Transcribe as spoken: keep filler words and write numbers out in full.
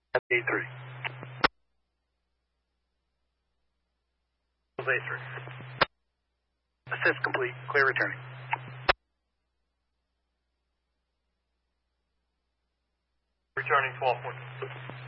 A three. A three. Assist complete. Clear returning. Returning twelve point two.